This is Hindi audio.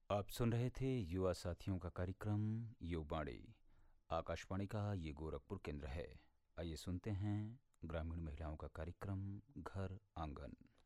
आप सुन रहे थे युवा साथियों का कार्यक्रम युवाणी। आकाशवाणी का ये गोरखपुर केंद्र है। आइए सुनते हैं ग्रामीण महिलाओं का कार्यक्रम घर आंगन।